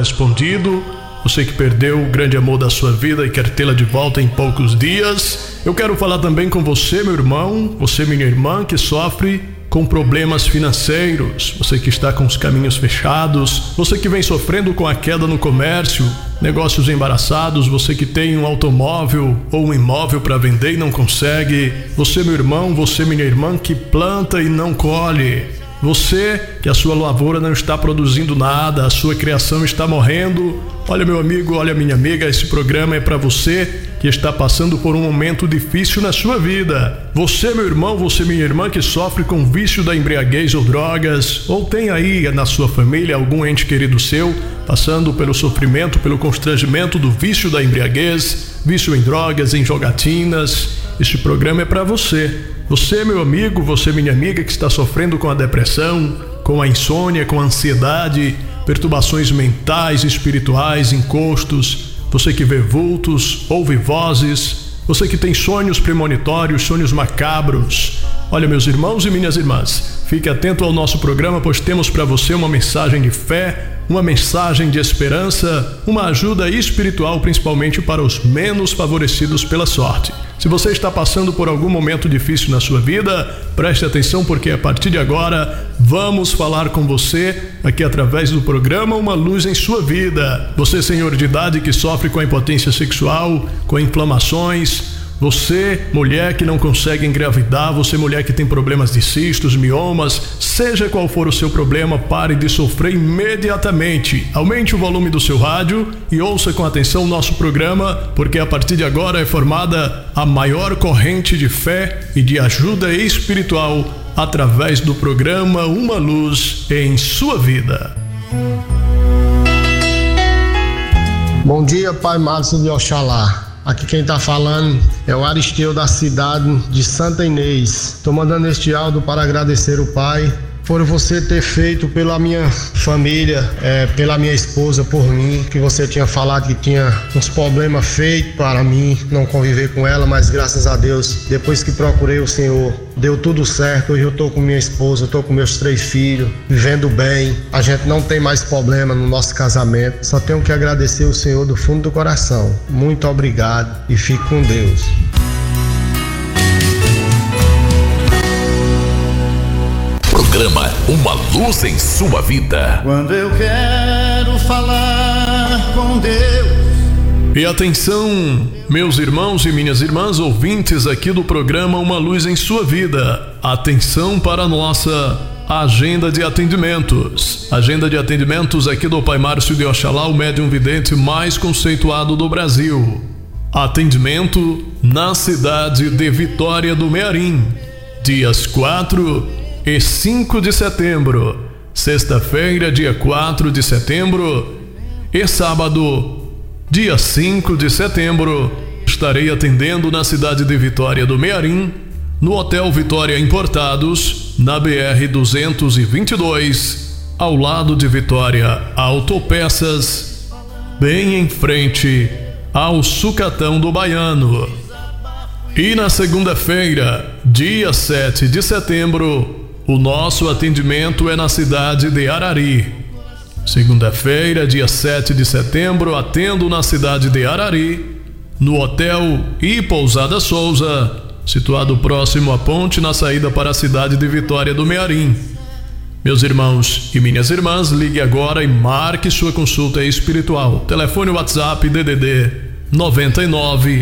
correspondido, você que perdeu o grande amor da sua vida e quer tê-la de volta em poucos dias. Eu quero falar também com você, meu irmão, você, minha irmã, que sofre com problemas financeiros, você que está com os caminhos fechados, você que vem sofrendo com a queda no comércio, negócios embaraçados, você que tem um automóvel ou um imóvel para vender e não consegue, você, meu irmão, você, minha irmã, que planta e não colhe, você que a sua lavoura não está produzindo nada, a sua criação está morrendo. Olha, meu amigo, olha, minha amiga, esse programa é para você que está passando por um momento difícil na sua vida. Você, meu irmão, você, minha irmã, que sofre com vício da embriaguez ou drogas, ou tem aí na sua família algum ente querido seu passando pelo sofrimento, pelo constrangimento do vício da embriaguez, vício em drogas, em jogatinas. Este programa é para você. Você, meu amigo, você, minha amiga, que está sofrendo com a depressão, com a insônia, com a ansiedade, perturbações mentais, espirituais, encostos, você que vê vultos, ouve vozes, você que tem sonhos premonitórios, sonhos macabros. Olha, meus irmãos e minhas irmãs, fique atento ao nosso programa, pois temos para você uma mensagem de fé, uma mensagem de esperança, uma ajuda espiritual, principalmente para os menos favorecidos pela sorte. Se você está passando por algum momento difícil na sua vida, preste atenção, porque a partir de agora vamos falar com você aqui através do programa Uma Luz em Sua Vida. Você, senhor de idade, que sofre com a impotência sexual, com inflamações, você, mulher que não consegue engravidar, você, mulher que tem problemas de cistos, miomas, seja qual for o seu problema, pare de sofrer imediatamente. Aumente o volume do seu rádio e ouça com atenção o nosso programa, porque a partir de agora é formada a maior corrente de fé e de ajuda espiritual através do programa Uma Luz em Sua Vida. Bom dia, Pai Márcio de Oxalá. Aqui quem tá falando é o Aristeu da cidade de Santa Inês. Tô mandando este áudio para agradecer o Pai por você ter feito pela minha família, pela minha esposa, por mim, que você tinha falado que tinha uns problemas feitos para mim, não conviver com ela, mas graças a Deus, depois que procurei o Senhor, deu tudo certo. Hoje eu tô com minha esposa, eu tô com meus 3 filhos, vivendo bem, a gente não tem mais problema no nosso casamento, só tenho que agradecer o Senhor do fundo do coração. Muito obrigado e fique com Deus. Programa Uma Luz em Sua Vida. Quando eu quero falar com Deus. E atenção, meus irmãos e minhas irmãs, ouvintes aqui do programa Uma Luz em Sua Vida. Atenção para a nossa agenda de atendimentos. Agenda de atendimentos aqui do Pai Márcio de Oxalá, o médium vidente mais conceituado do Brasil. Atendimento na cidade de Vitória do Mearim, dias 4 e 5 de setembro, sexta-feira, dia 4 de setembro, e sábado, dia 5 de setembro, estarei atendendo na cidade de Vitória do Mearim, no Hotel Vitória Importados, na BR-222, ao lado de Vitória Autopeças, bem em frente ao Sucatão do Baiano. E na segunda-feira, dia 7 de setembro, o nosso atendimento é na cidade de Arari. Segunda-feira, dia 7 de setembro, atendo na cidade de Arari, no Hotel e Pousada Souza, situado próximo à ponte na saída para a cidade de Vitória do Mearim. Meus irmãos e minhas irmãs, ligue agora e marque sua consulta espiritual. Telefone WhatsApp DDD 99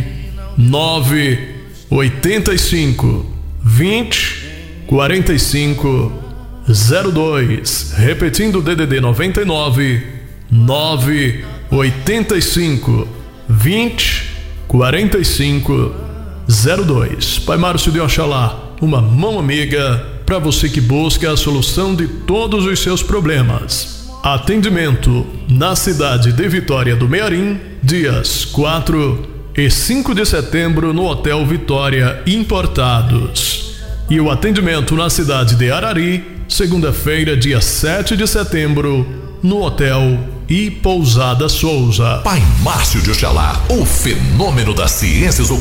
985 20 45 02, repetindo DDD 99 985 20 45 02. Pai Márcio de Oxalá, uma mão amiga para você que busca a solução de todos os seus problemas. Atendimento na cidade de Vitória do Mearim, dias 4 e 5 de setembro no Hotel Vitória Importados. E o atendimento na cidade de Arari, segunda-feira, dia 7 de setembro, no Hotel e Pousada Souza. Pai Márcio de Oxalá, o fenômeno das ciências ocultas.